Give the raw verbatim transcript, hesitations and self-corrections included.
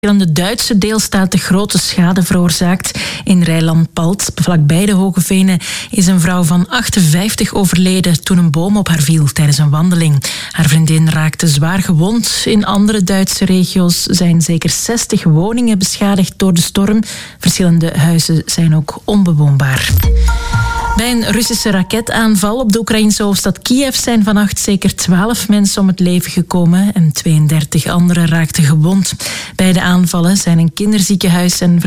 verschillende Duitse deelstaten grote schade veroorzaakt. In Rijnland-Palt, vlakbij de Hoge Venen, is een vrouw van achtenvijftig overleden toen een boom op haar viel tijdens een wandeling. Haar vriendin raakte zwaar gewond. In andere Duitse regio's zijn zeker zestig woningen beschadigd door de storm. Verschillende huizen zijn ook onbewoonbaar. Bij een Russische raketaanval op de Oekraïnse hoofdstad Kiev zijn vannacht zeker twaalf mensen om het leven gekomen en tweeëndertig anderen raakten gewond. Bij de aanvallen zijn een kinderziekenhuis en